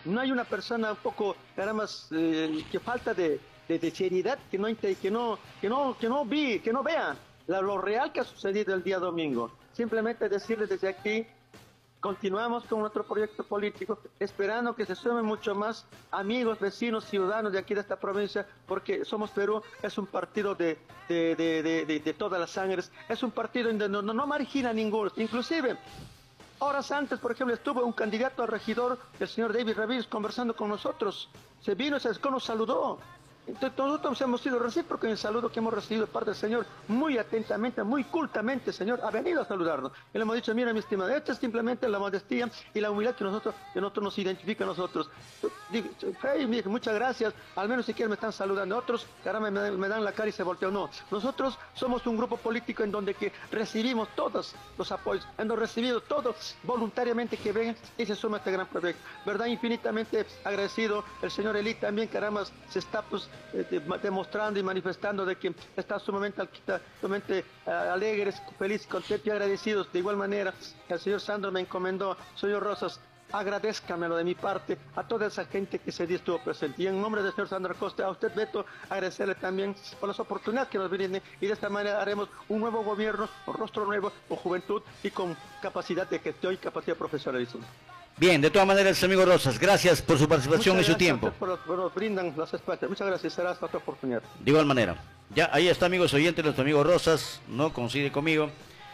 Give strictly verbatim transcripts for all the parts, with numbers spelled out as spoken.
No hay una persona un poco, caramba, eh, que falta de, de, de seriedad, que no, inte- que no, que no, que no vi, que no vea la- lo real que ha sucedido el día domingo. Simplemente decirles desde aquí, continuamos con nuestro proyecto político, esperando que se sumen mucho más amigos, vecinos, ciudadanos de aquí de esta provincia, porque Somos Perú es un partido de, de, de, de, de- de todas las sangres, es un partido donde no, no, no margina a ninguno, inclusive horas antes, por ejemplo, estuvo un candidato a regidor, el señor David Ramírez, conversando con nosotros. Se vino, se acercó, nos saludó. Entonces, nosotros hemos sido recíprocos en el saludo que hemos recibido de parte del Señor, muy atentamente, muy cultamente, Señor, ha venido a saludarnos. Y le hemos dicho, mira, mi estimado, esta es simplemente la modestia y la humildad que nosotros, que nosotros nos identifica a nosotros. Digo, hey, mire, muchas gracias, al menos siquiera me están saludando. Otros, caramba, me, me dan la cara y se voltean. No, nosotros somos un grupo político en donde que recibimos todos los apoyos, hemos recibido todos voluntariamente que vengan y se suman a este gran proyecto. Verdad, infinitamente agradecido. El señor Eli también, caramba, se está pues eh, de- demostrando y manifestando de que está sumamente, alquita- sumamente eh, alegres, felices, contentos y agradecidos. De igual manera, el señor Sandro me encomendó, señor Rosas, agradézcamelo de mi parte a toda esa gente que ese día estuvo presente. Y en nombre del señor Sandro Acosta, a usted, Beto, agradecerle también por las oportunidades que nos brindan y de esta manera haremos un nuevo gobierno, con rostro nuevo, con juventud y con capacidad de gestión y capacidad de profesionalismo. Bien, de todas maneras, amigo Rosas, gracias por su participación y Muchas su gracias a tiempo. usted por, por nos brindan las espacios. Muchas gracias, será hasta otra oportunidad. De igual manera. Ya, ahí está, amigos oyentes, nuestro amigo Rosas, ¿no? Coincide conmigo.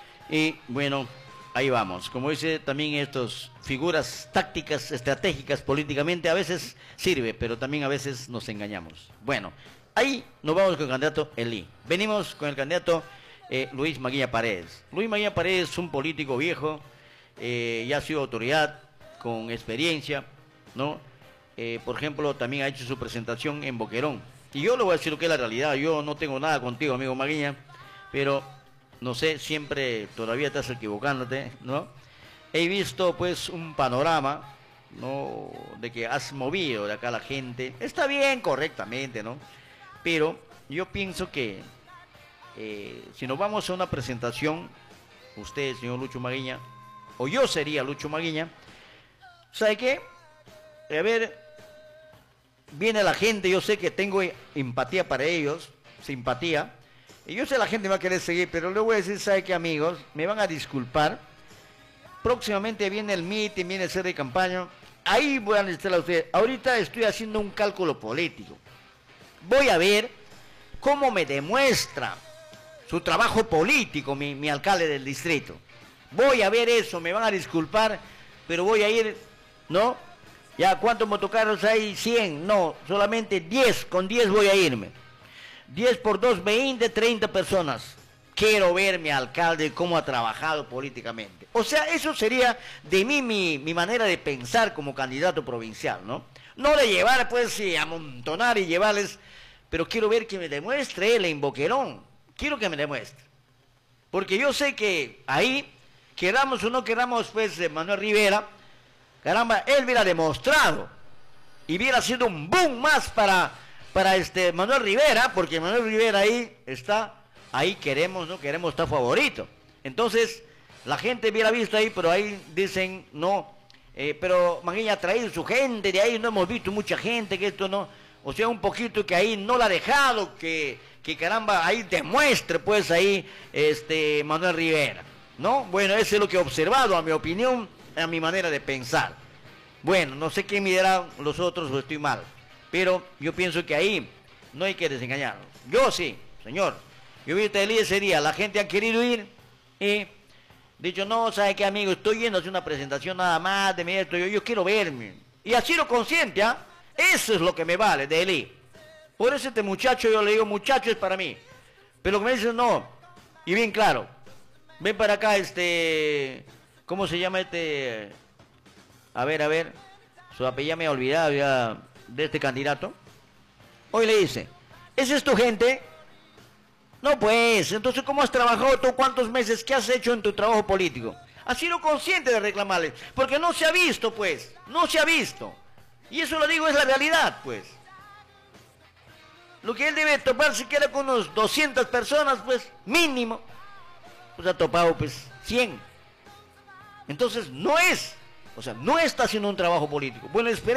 Y bueno, ahí vamos. Como dice también estos figuras tácticas, estratégicas, políticamente, a veces sirve, pero también a veces nos engañamos. Bueno, ahí nos vamos con el candidato Eli. Venimos con el candidato eh, Luis Maguilla Paredes. Luis Maguilla Paredes es un político viejo, eh, ya ha sido autoridad, con experiencia, ¿no? Eh, por ejemplo, también ha hecho su presentación en Boquerón. Y yo le voy a decir lo que es la realidad. Yo no tengo nada contigo, amigo Maguilla, pero no sé, siempre todavía estás equivocándote, ¿no? He visto pues un panorama, ¿no? De que has movido de acá a la gente. Está bien, correctamente, ¿no? Pero yo pienso que eh, si nos vamos a una presentación, usted, señor Lucho Maguilla, o yo sería Lucho Maguilla, ¿sabe qué? A ver, viene la gente, yo sé que tengo empatía para ellos, simpatía, y yo sé que la gente me va a querer seguir, pero le voy a decir, ¿sabe qué, amigos? Me van a disculpar. Próximamente viene el meeting, viene el cierre de campaña, ahí voy a necesitar a usted. Ahorita estoy haciendo un cálculo político. Voy a ver cómo me demuestra su trabajo político, mi, mi alcalde del distrito. Voy a ver eso, me van a disculpar, pero voy a ir, ¿no? Ya, ¿cuántos motocarros hay? cien, no, solamente diez, con diez voy a irme. diez por dos, veinte, treinta personas. Quiero ver mi alcalde cómo ha trabajado políticamente. O sea, eso sería de mí mi, mi manera de pensar como candidato provincial, ¿no? No de llevar, pues, sí, amontonar y llevarles, pero quiero ver que me demuestre él en Boquerón. Quiero que me demuestre. Porque yo sé que ahí, queramos o no queramos, pues, eh, Manuel Rivera, caramba, él hubiera demostrado y hubiera sido un boom más para, para este Manuel Rivera, porque Manuel Rivera ahí está, ahí queremos, ¿no? Queremos estar favorito. Entonces, la gente hubiera visto ahí, pero ahí dicen, no, eh, pero Maguilla ha traído su gente, de ahí no hemos visto mucha gente, que esto no, o sea, un poquito que ahí no la ha dejado, que, que caramba, ahí demuestre, pues, ahí, este, Manuel Rivera, ¿no? Bueno, eso es lo que he observado, a mi opinión, a mi manera de pensar. Bueno, no sé qué me dirán los otros o estoy mal, pero yo pienso que ahí no hay que desengañarnos. Yo sí, señor. Yo vi el día ese día, la gente ha querido ir y dicho, no, ¿sabe qué, amigo? Estoy yendo a hacer una presentación nada más de mi esto, yo, yo quiero verme. Y así lo consciente, ¿ah? Eso es lo que me vale de Eli. Por eso este muchacho, yo le digo, muchacho es para mí. Pero lo que me dicen, no. Y bien claro, ven para acá, este... ¿Cómo se llama este? A ver, a ver. Su apellido me ha olvidado ya de este candidato. Hoy le dice, ¿esa es tu gente? No, pues, entonces, ¿cómo has trabajado tú? ¿Cuántos meses? ¿Qué has hecho en tu trabajo político? Has sido consciente de reclamarle, porque no se ha visto, pues, no se ha visto. Y eso lo digo, es la realidad, pues. Lo que él debe topar siquiera con unos doscientas personas, pues, mínimo. Pues ha topado, pues, cien. Entonces, no es, o sea, no está haciendo un trabajo político. Bueno, esperemos.